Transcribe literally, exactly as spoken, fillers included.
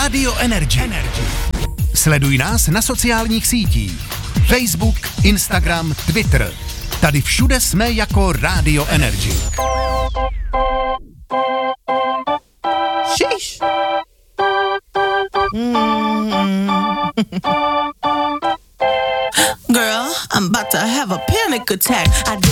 Radio Energy. Energy. Sleduj nás na sociálních sítích. Facebook, Instagram, Twitter. Tady všude jsme jako Radio Energy. Sheesh. Mm. Girl, I'm about to have a panic attack. I